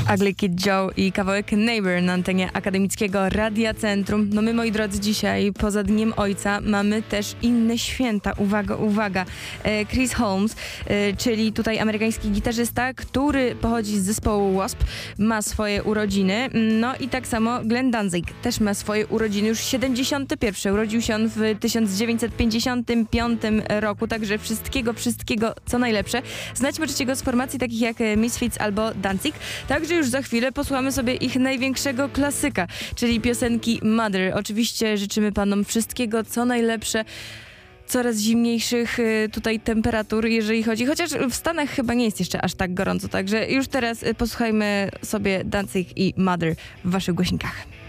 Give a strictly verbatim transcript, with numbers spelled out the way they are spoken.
Ugly Kid Joe i kawałek Neighbor na antenie akademickiego Radia Centrum. No my, moi drodzy, dzisiaj poza Dniem Ojca mamy też inne święta. Uwaga, uwaga. Chris Holmes, czyli tutaj amerykański gitarzysta, który pochodzi z zespołu Wasp, ma swoje urodziny. No i tak samo Glenn Danzig też ma swoje urodziny, już siedemdziesiąte pierwsze. Urodził się on w tysiąc dziewięćset pięćdziesiątym piątym roku, także wszystkiego, wszystkiego co najlepsze. Znać możecie go z formacji takich jak Misfits albo Danzig. Także już za chwilę posłuchamy sobie ich największego klasyka, czyli piosenki Mother. Oczywiście życzymy panom wszystkiego co najlepsze, coraz zimniejszych y, tutaj temperatur, jeżeli chodzi, chociaż w Stanach chyba nie jest jeszcze aż tak gorąco, także już teraz y, posłuchajmy sobie Danzig i Mother w waszych głośnikach.